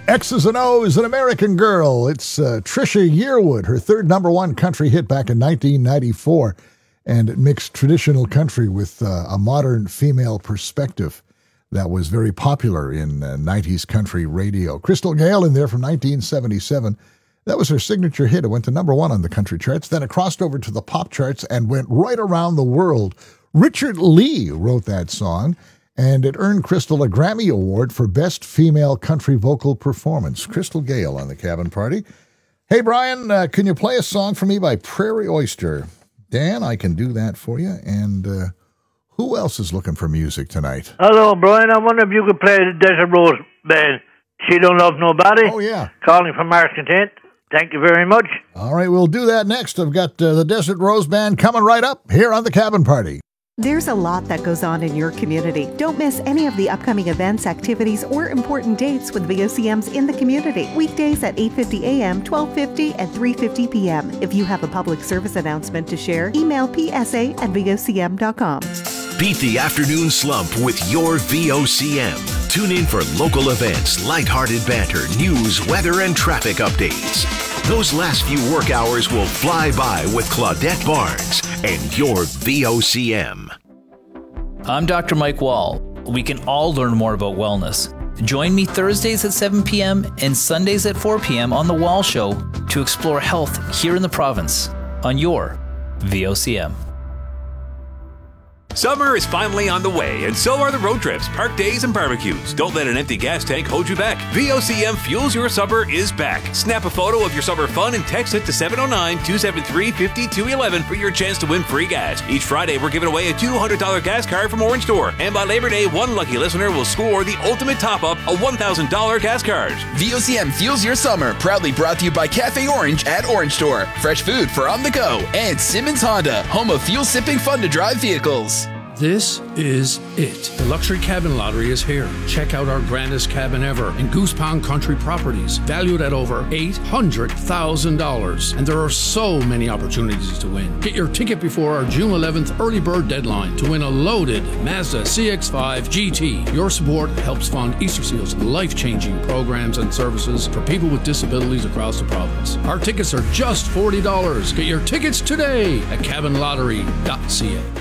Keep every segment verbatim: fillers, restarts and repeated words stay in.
X's and O's, An American Girl. It's uh, Trisha Yearwood, her third number one country hit back in nineteen ninety-four. And it mixed traditional country with uh, a modern female perspective that was very popular in uh, nineties country radio. Crystal Gayle in there from nineteen seventy-seven. That was her signature hit. It went to number one on the country charts. Then it crossed over to the pop charts and went right around the world. Richard Lee wrote that song, and it earned Crystal a Grammy Award for Best Female Country Vocal Performance. Crystal Gayle on the Cabin Party. Hey, Brian, uh, can you play a song for me by Prairie Oyster? Dan, I can do that for you. And uh, who else is looking for music tonight? Hello, Brian. I wonder if you could play the Desert Rose Band. She Don't Love Nobody. Oh, yeah. Calling from Mars Content. Thank you very much. All right, we'll do that next. I've got uh, the Desert Rose Band coming right up here on the Cabin Party. There's a lot that goes on in your community. Don't miss any of the upcoming events, activities, or important dates with V O C Ms in the community. Weekdays at eight fifty a.m., twelve fifty, and three fifty p.m. If you have a public service announcement to share, email p s a at v o c m dot com. Beat the afternoon slump with your V O C M. Tune in for local events, lighthearted banter, news, weather, and traffic updates. Those last few work hours will fly by with Claudette Barnes and your V O C M. I'm Doctor Mike Wall. We can all learn more about wellness. Join me Thursdays at seven p.m. and Sundays at four p.m. on The Wall Show to explore health here in the province on your V O C M. Summer is finally on the way, and so are the road trips, park days, and barbecues. Don't let an empty gas tank hold you back. V O C M Fuels Your Summer is back. Snap a photo of your summer fun and text it to seven oh nine, two seven three, five two one one for your chance to win free gas. Each Friday, we're giving away a two hundred dollars gas card from Orange Store. And by Labor Day, one lucky listener will score the ultimate top-up, a one thousand dollars gas card. V O C M Fuels Your Summer, proudly brought to you by Cafe Orange at Orange Store. Fresh food for on the go. And Simmons Honda, home of fuel-sipping fun-to-drive vehicles. This is it. The Luxury Cabin Lottery is here. Check out our grandest cabin ever in Goose Pond Country Properties, valued at over eight hundred thousand dollars. And there are so many opportunities to win. Get your ticket before our June eleventh early bird deadline to win a loaded Mazda C X five G T. Your support helps fund Easter Seal's life-changing programs and services for people with disabilities across the province. Our tickets are just forty dollars. Get your tickets today at cabin lottery dot c a.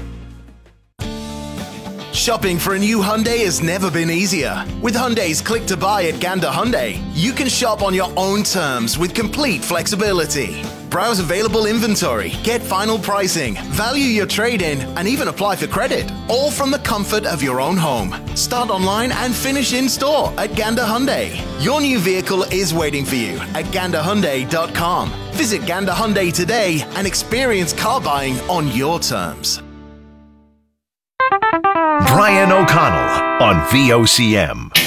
Shopping for a new Hyundai has never been easier. With Hyundai's Click to Buy at Gander Hyundai, you can shop on your own terms with complete flexibility. Browse available inventory, get final pricing, value your trade-in, and even apply for credit, all from the comfort of your own home. Start online and finish in store at Gander Hyundai. Your new vehicle is waiting for you at gander hyundai dot com. Visit Gander Hyundai today and experience car buying on your terms. Brian O'Connell on V O C M.